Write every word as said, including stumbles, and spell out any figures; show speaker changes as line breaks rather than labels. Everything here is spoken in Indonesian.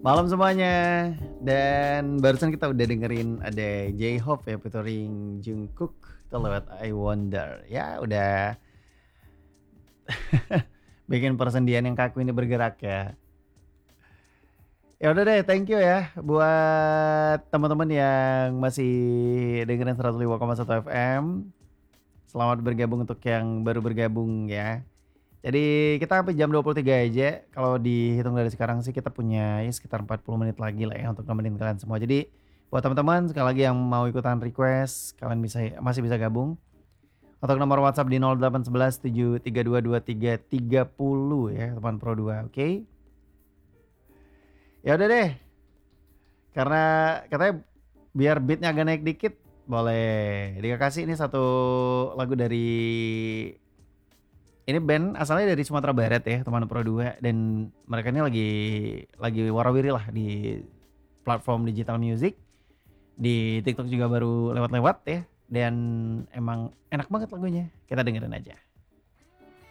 Malam semuanya. Dan barusan kita udah dengerin ada J-Hope ya featuring Jungkook itu lewat I Wonder. Ya udah bikin persendian yang kaku ini bergerak ya. Ya udah deh, thank you ya buat teman-teman yang masih dengerin seratus lima koma satu F M. Selamat bergabung untuk yang baru bergabung ya. Jadi kita sampai jam dua puluh tiga aja. Kalau dihitung dari sekarang sih kita punya ya sekitar empat puluh menit lagi lah ya untuk nemenin kalian semua. Jadi buat teman-teman sekali lagi yang mau ikutan request, kalian bisa masih bisa gabung. Untuk nomor WhatsApp di nol delapan satu satu tujuh tiga dua dua tiga tiga nol ya, teman Pro dua, oke? Okay? Ya udah deh. Karena katanya biar beatnya agak naik dikit, boleh dikasih ini satu lagu dari ini band asalnya dari Sumatera Barat ya, teman Pro dua, dan mereka ini lagi lagi warawiri lah di platform digital music. Di TikTok juga baru lewat-lewat ya, dan emang enak banget lagunya. Kita dengerin aja.